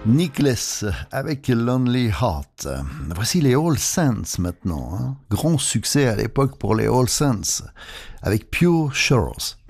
Nickless avec Lonely Heart. Voici les All Saints maintenant. Grand succès à l'époque pour les All Saints avec Pure Shores.